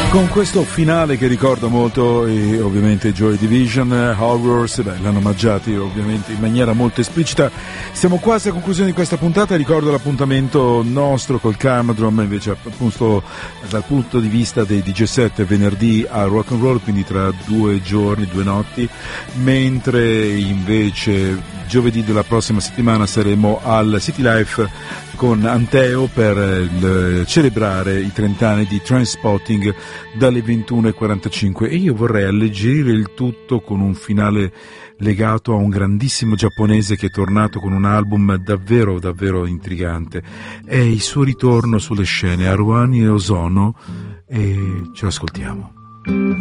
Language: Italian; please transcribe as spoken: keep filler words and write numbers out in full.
Con questo finale che ricorda molto e ovviamente Joy Division, Horrors, beh, l'hanno omaggiati ovviamente in maniera molto esplicita. Siamo quasi a conclusione di questa puntata, ricordo l'appuntamento nostro col Karmadrum invece appunto dal punto di vista dei D J set venerdì a Rock and Roll, quindi tra due giorni, due notti, mentre invece giovedì della prossima settimana saremo al City Life con Anteo per il, celebrare i trenta anni di Trainspotting dalle ventuno e quarantacinque, e io vorrei alleggerire il tutto con un finale legato a un grandissimo giapponese che è tornato con un album davvero davvero intrigante. È il suo ritorno sulle scene, Haruani Ozono, e ce lo ascoltiamo.